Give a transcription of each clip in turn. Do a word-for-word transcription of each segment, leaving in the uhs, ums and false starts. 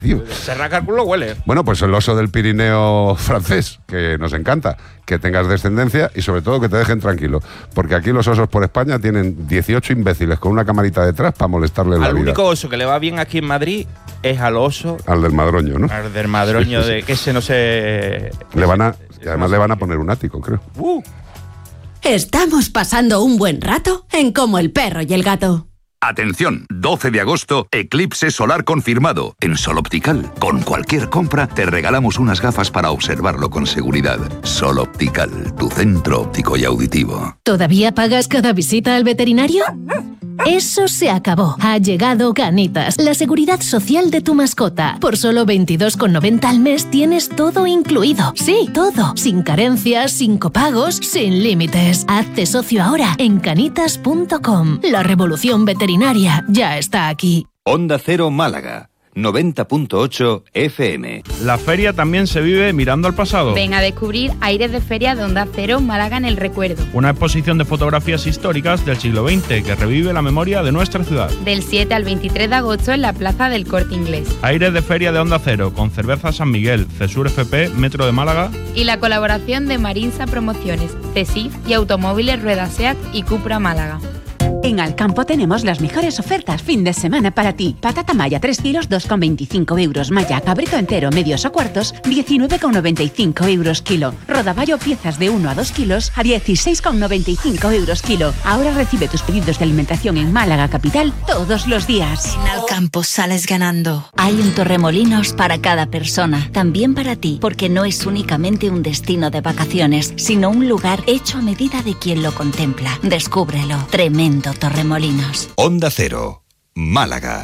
Tío. Serra lo huele. Bueno, pues el oso del Pirineo francés, que nos encanta, que tengas descendencia y sobre todo que te dejen tranquilo, porque aquí los osos por España tienen dieciocho imbéciles con una camarita detrás para molestarle la Al vida. único oso que le va bien aquí en Madrid es al oso... Al del Madroño, ¿no? Al del Madroño, de que ese no se... Le van a, y además le van a poner un ático, creo. Uh. Estamos pasando un buen rato en Como el perro y el gato. Atención, doce de agosto, eclipse solar confirmado en Sol Optical. Con cualquier compra te regalamos unas gafas para observarlo con seguridad. Sol Optical, tu centro óptico y auditivo. ¿Todavía pagas cada visita al veterinario? Eso se acabó. Ha llegado Canitas, la seguridad social de tu mascota. Por solo veintidós con noventa al mes tienes todo incluido. Sí, todo. Sin carencias, sin copagos, sin límites. Hazte socio ahora en canitas punto com. La revolución veterinaria ya está aquí. Onda Cero Málaga. noventa punto ocho F M. La feria también se vive mirando al pasado. Ven a descubrir Aires de Feria de Onda Cero Málaga en el Recuerdo. Una exposición de fotografías históricas del siglo veinte que revive la memoria de nuestra ciudad. Del siete al veintitrés de agosto en la Plaza del Corte Inglés. Aires de Feria de Onda Cero con Cerveza San Miguel, Cesur F P, Metro de Málaga. Y la colaboración de Marinsa Promociones, CESIF y Automóviles Rueda Seat y Cupra Málaga. En Alcampo tenemos las mejores ofertas fin de semana para ti. Patata maya tres kilos, dos con veinticinco euros. Maya cabrito entero, medios o cuartos, diecinueve con noventa y cinco euros kilo. Rodaballo piezas de uno a dos kilos a dieciséis con noventa y cinco euros kilo. Ahora recibe tus pedidos de alimentación en Málaga capital todos los días. En Alcampo sales ganando. Hay un Torremolinos para cada persona, también para ti, porque no es únicamente un destino de vacaciones, sino un lugar hecho a medida de quien lo contempla. Descúbrelo. Tremendo Torremolinos. Onda Cero, Málaga.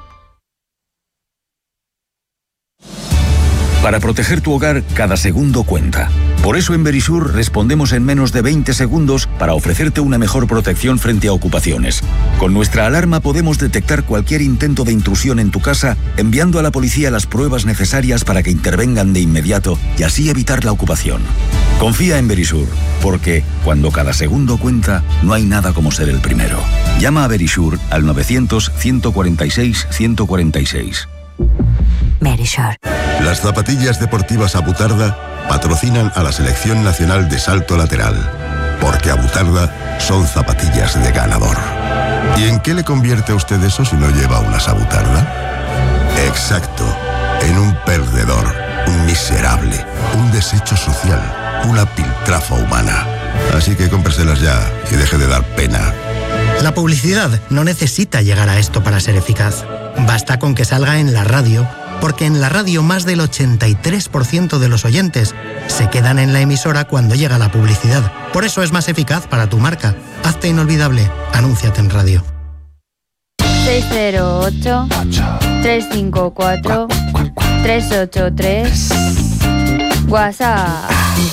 Para proteger tu hogar, cada segundo cuenta. Por eso en Verisur respondemos en menos de veinte segundos para ofrecerte una mejor protección frente a ocupaciones. Con nuestra alarma podemos detectar cualquier intento de intrusión en tu casa, enviando a la policía las pruebas necesarias para que intervengan de inmediato y así evitar la ocupación. Confía en Verisur, porque cuando cada segundo cuenta, no hay nada como ser el primero. Llama a Verisur al novecientos, ciento cuarenta y seis, ciento cuarenta y seis. Verisur. Las zapatillas deportivas Abutarda patrocinan a la Selección Nacional de Salto Lateral, porque Abutarda son zapatillas de ganador. ¿Y en qué le convierte a usted eso si no lleva unas Abutarda? Exacto, en un perdedor, un miserable, un desecho social, una piltrafa humana. Así que cómpreselas ya y deje de dar pena. La publicidad no necesita llegar a esto para ser eficaz. Basta con que salga en la radio, porque en la radio más del ochenta y tres por ciento de los oyentes se quedan en la emisora cuando llega la publicidad. Por eso es más eficaz para tu marca. Hazte inolvidable. Anúnciate en radio. seis cero ocho, tres cinco cuatro, tres ocho tres. WhatsApp.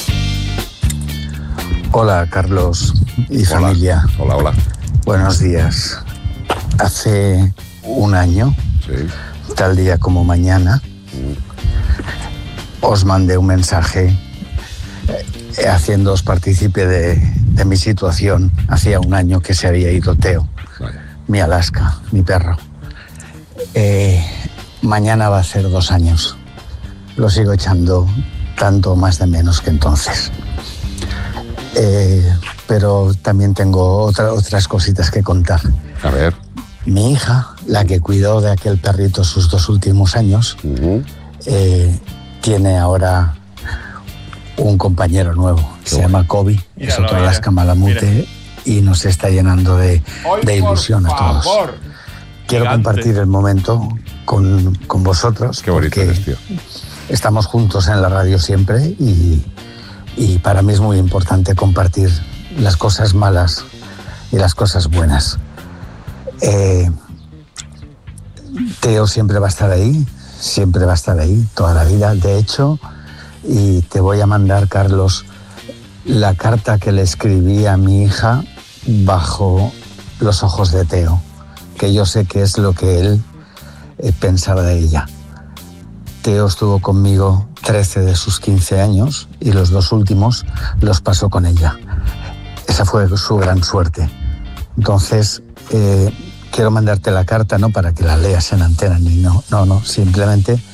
Hola, Carlos y hola. familia. Hola, hola. Buenos días. Hace un año, sí. tal día como mañana, os mandé un mensaje eh, haciéndoos partícipe de, de mi situación. Hacía un año que se había ido Teo, Vaya. mi Alaska, mi perro. Eh, mañana va a ser dos años. Lo sigo echando tanto más de menos que entonces. Eh, pero también tengo otra, otras cositas que contar. A ver. Mi hija, la que cuidó de aquel perrito sus dos últimos años, uh-huh. eh, tiene ahora un compañero nuevo. Qué Se bueno. llama Kobe, míralo, es otro Alaska Malamute mira. Y nos está llenando de, de ilusión a todos. Favor. Quiero Gigante. compartir el momento con, con vosotros. Qué bonito eres, tío. Estamos juntos en la radio siempre y, y para mí es muy importante compartir las cosas malas y las cosas buenas. Eh, Teo siempre va a estar ahí, siempre va a estar ahí, toda la vida, de hecho, y te voy a mandar, Carlos, la carta que le escribí a mi hija bajo los ojos de Teo, que yo sé que es lo que él eh, pensaba de ella. Teo estuvo conmigo trece de sus quince años y los dos últimos los pasó con ella. Esa fue su gran suerte. Entonces, eh, quiero mandarte la carta no para que la leas en antena, ni no, no, no, simplemente